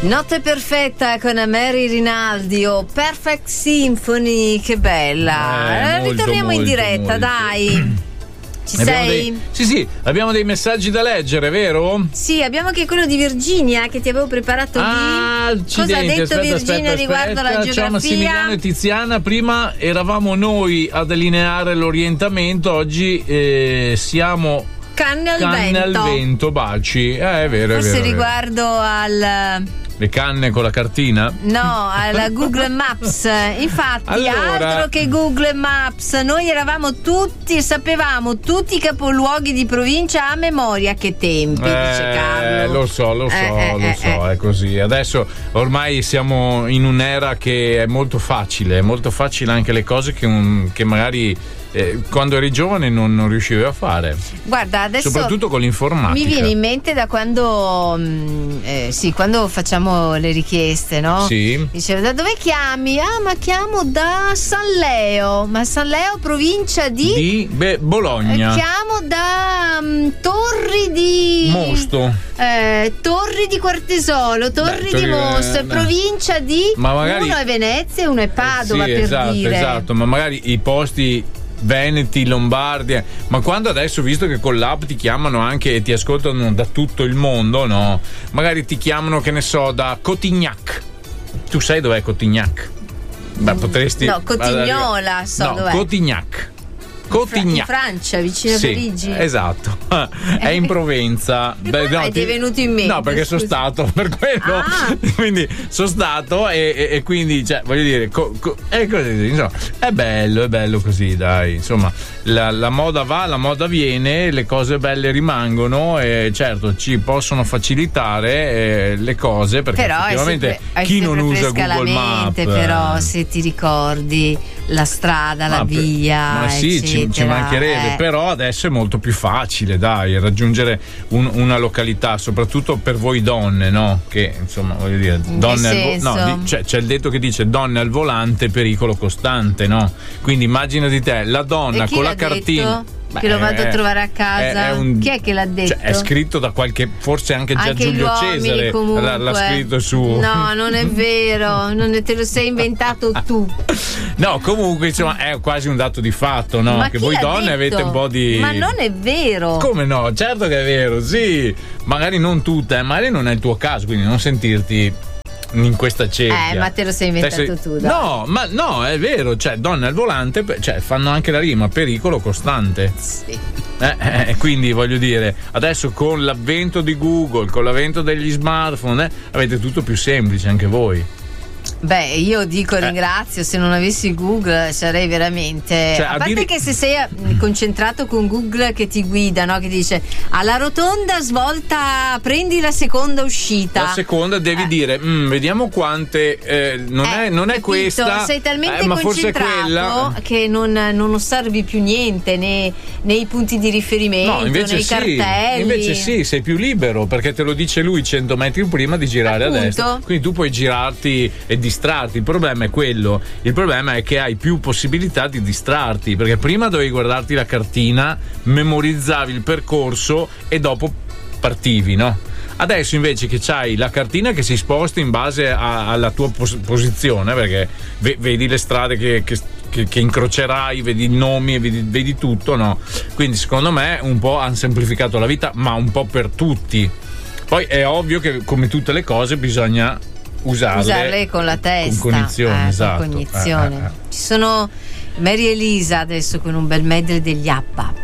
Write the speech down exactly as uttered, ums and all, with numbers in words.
Notte perfetta con Mary Rinaldi o Perfect Symphony, che bella. Eh, molto, Ritorniamo molto, in diretta, molto. dai. Ci Abbiamo sei? Dei, sì, sì, abbiamo dei messaggi da leggere, vero? Sì, abbiamo anche quello di Virginia che ti avevo preparato ah, lì. Cosa ha detto aspetta, Virginia aspetta, riguardo aspetta. la geografia? Ciao Massimiliano e Tiziana, prima eravamo noi a delineare l'orientamento, oggi eh, siamo canne al canne vento. al vento, baci. Eh, è vero, Forse è vero. riguardo al... Le canne con la cartina? No, alla Google Maps. Infatti, allora... altro che Google Maps, noi eravamo tutti, sapevamo tutti i capoluoghi di provincia a memoria. Che tempi, eh, dice Carlo. Lo so, lo so, eh, lo eh, so, eh. è così. Adesso ormai siamo in un'era che è molto facile, è molto facile anche le cose che, un, che magari eh, quando eri giovane non, non riuscivi a fare. Guarda, adesso soprattutto con l'informatica. Mi viene in mente da quando mh, eh, sì, quando facciamo le richieste, no? Sì. Diceva, da dove chiami? Ah, ma chiamo da San Leo. Ma San Leo, provincia di? Di beh, Bologna. Eh, chiamo da mh, Torri di Mosto. Eh, Torri di Quartesolo, Torri Beh, di Mosto, eh, provincia di ma magari, uno è Venezia e uno è Padova, sì, per esatto, dire. Esatto, ma magari i posti Veneti, Lombardia, ma quando adesso, visto che con l'app ti chiamano anche e ti ascoltano da tutto il mondo, no? Magari ti chiamano, che ne so, da Cotignac. Tu sai dov'è Cotignac? Beh, potresti. No, Cotignola, so no, dov'è. Cotignac. Cotignac. In Francia, vicino sì, a Parigi. Esatto, è in Provenza. E come mai ti è venuto in mente? No, perché scusa. sono stato per quello. Ah. Quindi sono stato e, e, e quindi, cioè, voglio dire, co, co, è così, insomma, è bello, è bello così, dai. Insomma, la, la moda va, la moda viene, le cose belle rimangono e certo ci possono facilitare eh, le cose, perché però effettivamente hai sempre, hai chi non usa fresca Google la mente, Maps, però se ti ricordi la strada, ma la per, via, ma sì, ci, ci mancherebbe, eh. però adesso è molto più facile, dai, raggiungere un, una località, soprattutto per voi donne, no? Che insomma, voglio dire, donne al vo- no, di, c'è, c'è il detto che dice donne al volante, pericolo costante, no? Quindi immaginati te, la donna con la cartina. Detto? Che lo vado a trovare a casa. È, è un, chi è che l'ha detto? Cioè, è scritto da qualche, forse anche già anche Giulio gli Cesare comunque. l'ha scritto su. No, non è vero, non è, te lo sei inventato tu. No, comunque insomma è quasi un dato di fatto, no? Ma che chi voi l'ha donne detto? avete un po' di. Ma non è vero. Come no? Certo che è vero, sì. Magari non tutte, magari non è il tuo caso, quindi non sentirti in questa cerchia. Eh, ma te lo sei inventato sei... tu, dai. No, ma no, è vero, cioè donne al volante, cioè fanno anche la rima, pericolo costante. Sì. Eh, eh, quindi voglio dire, adesso con l'avvento di Google, con l'avvento degli smartphone, eh, avete tutto più semplice anche voi. Beh, io dico ringrazio, eh. se non avessi Google sarei veramente, cioè, a parte dire... che se sei concentrato con Google che ti guida, no? Che dice alla rotonda svolta prendi la seconda uscita, la seconda devi eh. dire mm, vediamo quante eh, non, eh, è, non è questa, sei talmente eh, ma forse è concentrato quella che non, non osservi più niente né, nei punti di riferimento, no, invece nei sì, cartelli. invece sì, sei più libero perché te lo dice lui cento metri prima di girare appunto. A destra, quindi tu puoi girarti e distrarti. Il problema è quello, il problema è che hai più possibilità di distrarti, perché prima dovevi guardarti la cartina, memorizzavi il percorso e dopo partivi, no? Adesso invece che c'hai la cartina che si sposta in base a, alla tua pos- posizione, perché v- vedi le strade che, che, che, che incrocerai, vedi i nomi, vedi, vedi tutto, no? Quindi secondo me un po' hanno semplificato la vita, ma un po' per tutti. Poi è ovvio che come tutte le cose bisogna usarle, usarle con la testa, con cognizione, eh, esatto. con cognizione. Eh, eh, eh. Ci sono Mary Elisa adesso con un bel medley degli Abba.